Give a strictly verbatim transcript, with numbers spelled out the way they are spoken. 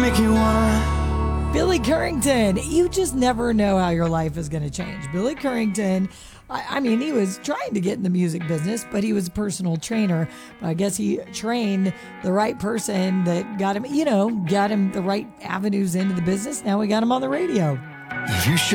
Make you wanna. Billy Currington, you just never know how your life is going to change. Billy Currington, I, I mean, he was trying to get in the music business, but he was a personal trainer. But I guess he trained the right person that got him, you know, got him the right avenues into the business. Now we got him on the radio. If you